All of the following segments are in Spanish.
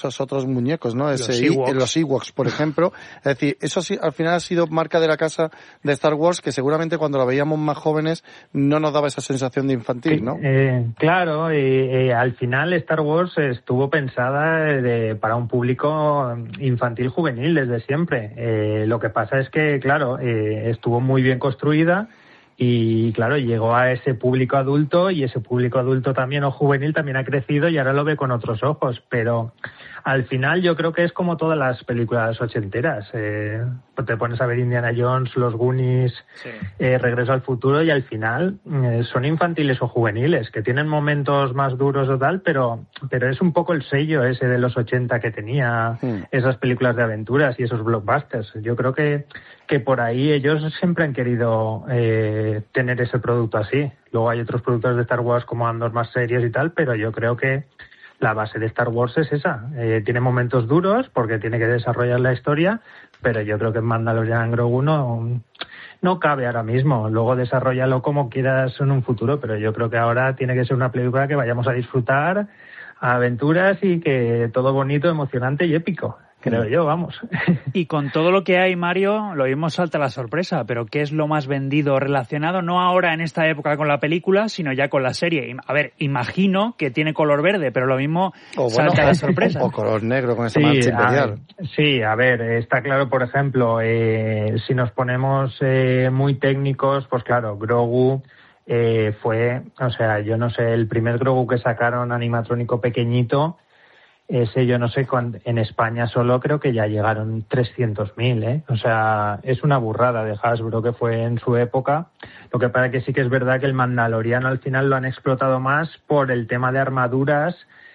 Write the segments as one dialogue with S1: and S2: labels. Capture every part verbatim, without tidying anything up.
S1: esos otros muñecos, ¿no?
S2: Los
S1: Ese,
S2: Ewoks.
S1: los Ewoks, por ejemplo. Es decir, eso sí, al final ha sido marca de la casa de Star Wars, que seguramente cuando la veíamos más jóvenes no nos daba esa sensación de infantil, ¿no?
S3: Eh, claro, y, y al final Star Wars estuvo pensada de, para un público infantil juvenil desde siempre. Eh, lo que pasa es que, claro, eh, estuvo muy bien construida. Y claro, llegó a ese público adulto y ese público adulto también o juvenil también ha crecido y ahora lo ve con otros ojos. Pero al final yo creo que es como todas las películas ochenteras. Eh, te pones a ver Indiana Jones, Los Goonies, sí. eh, Regreso al Futuro y al final eh, son infantiles o juveniles, que tienen momentos más duros o tal, pero, pero es un poco el sello ese de los ochenta que tenía sí. esas películas de aventuras y esos blockbusters. Yo creo que que por ahí ellos siempre han querido eh, tener ese producto así. Luego hay otros productos de Star Wars como Andor más serios y tal, pero yo creo que la base de Star Wars es esa. Eh, tiene momentos duros porque tiene que desarrollar la historia, pero yo creo que en Mandalorian and Grogu no, no cabe ahora mismo. Luego desarrollalo como quieras en un futuro, pero yo creo que ahora tiene que ser una película que vayamos a disfrutar, a aventuras y que todo bonito, emocionante y épico. Creo yo, vamos.
S2: Y con todo lo que hay, Mario, lo mismo salta la sorpresa, pero ¿qué es lo más vendido relacionado, no ahora en esta época con la película, sino ya con la serie? A ver, imagino que tiene color verde, pero lo mismo o salta bueno, la sorpresa.
S1: O color negro con esa
S3: sí,
S1: mancha imperial.
S3: A, sí, a ver, está claro, por ejemplo, eh, si nos ponemos eh, muy técnicos, pues claro, Grogu eh, fue, o sea, yo no sé, el primer Grogu que sacaron animatrónico pequeñito, ese yo no sé, en España solo creo que ya llegaron trescientos mil, ¿eh? O sea, es una burrada de Hasbro que fue en su época. Lo que pasa que sí que es verdad que el Mandaloriano al final lo han explotado más por el tema de armaduras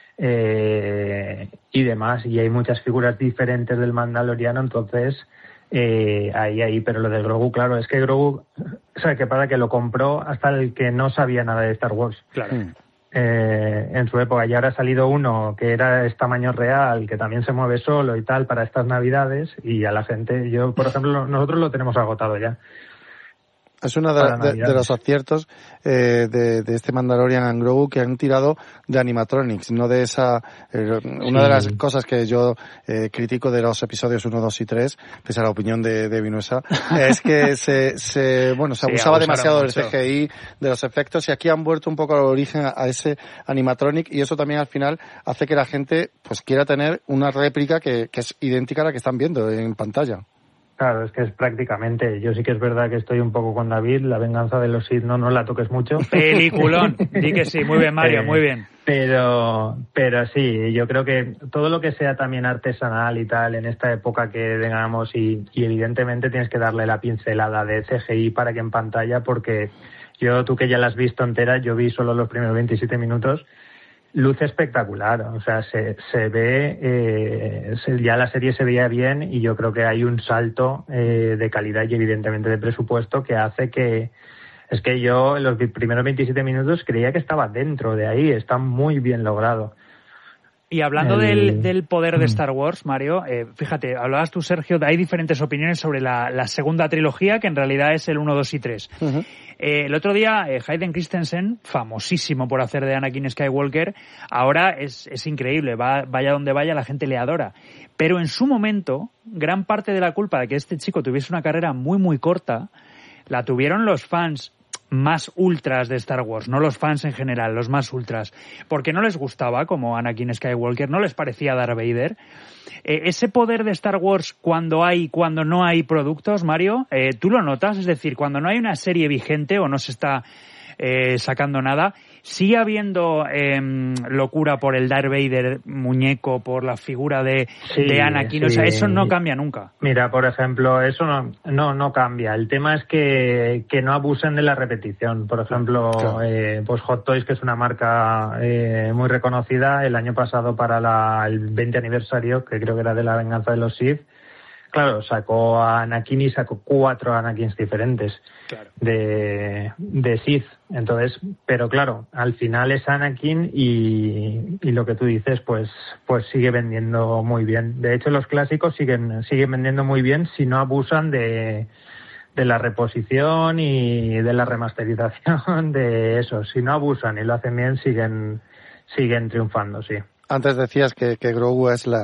S3: eh, y demás. Y hay muchas figuras diferentes del Mandaloriano, entonces eh, ahí, ahí. Pero lo de Grogu, claro, es que Grogu, o sea, que pasa que lo compró hasta el que no sabía nada de Star Wars.
S2: Claro.
S3: Mm. Eh, en su época, y ahora ha salido uno que era es tamaño real, que también se mueve solo y tal para estas navidades, y a la gente, yo por ejemplo, nosotros lo tenemos agotado ya.
S1: Es uno de, de, de los aciertos eh, de, de este Mandalorian and Grogu que han tirado de animatronics, no de esa... Eh, una sí. de las cosas que yo eh, critico de los episodios uno, dos y tres, pese a la opinión de, de Vinuesa, es que se, se bueno se sí, abusaba demasiado mucho. del C G I, de los efectos, y aquí han vuelto un poco al origen a, a ese animatronic, y eso también al final hace que la gente pues quiera tener una réplica que, que es idéntica a la que están viendo en pantalla.
S3: Claro, es que es prácticamente, yo sí que es verdad que estoy un poco con David, La venganza de los Sith no, no la toques mucho.
S2: Peliculón, di que sí, muy bien Mario, eh, muy bien.
S3: Pero, pero sí, yo creo que todo lo que sea también artesanal y tal en esta época que tengamos y, y evidentemente tienes que darle la pincelada de C G I para que en pantalla, porque yo, tú que ya la has visto entera, yo vi solo los primeros veintisiete minutos, luce espectacular, o sea, se, se ve, eh, se, ya la serie se veía bien y yo creo que hay un salto eh, de calidad y evidentemente de presupuesto que hace que, es que yo en los primeros veintisiete minutos creía que estaba dentro de ahí, está muy bien logrado.
S2: Y hablando el... del, del poder de Star Wars, Mario, eh, fíjate, hablabas tú, Sergio, hay diferentes opiniones sobre la, la segunda trilogía, que en realidad es el uno, dos y tres. Uh-huh. Eh, el otro día, eh, Hayden Christensen, famosísimo por hacer de Anakin Skywalker, ahora es, es increíble, va, vaya donde vaya, la gente le adora. Pero en su momento, gran parte de la culpa de que este chico tuviese una carrera muy, muy corta, la tuvieron los fans más ultras de Star Wars, no los fans en general, los más ultras, porque no les gustaba como Anakin Skywalker, no les parecía Darth Vader. Eh, ese poder de Star Wars cuando hay, cuando no hay productos, Mario, eh, ¿tú lo notas? Es decir, cuando no hay una serie vigente o no se está eh, sacando nada, ¿sigue habiendo eh, locura por el Darth Vader muñeco, por la figura de, sí, de Anakin? Sí. O sea, eso no cambia nunca.
S3: Mira, por ejemplo, eso no no, no cambia. El tema es que, que no abusen de la repetición. Por ejemplo, claro. eh, pues Hot Toys, que es una marca eh, muy reconocida, el año pasado para la, el veinte aniversario, que creo que era de La venganza de los Sith, claro, sacó a Anakin y sacó cuatro Anakins diferentes claro. de, de Sith. Entonces, pero claro, al final es Anakin y, y lo que tú dices, pues, pues sigue vendiendo muy bien. De hecho, los clásicos siguen, siguen vendiendo muy bien si no abusan de, de la reposición y de la remasterización de eso. Si no abusan y lo hacen bien, siguen, siguen triunfando, sí.
S1: Antes decías que, que Grogu es la,